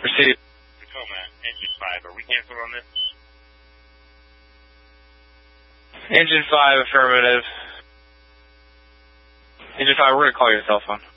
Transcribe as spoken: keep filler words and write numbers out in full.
Proceed. Tacoma, engine five. Are we canceled on this? Engine five, affirmative. Engine five, we're going to call your cell phone.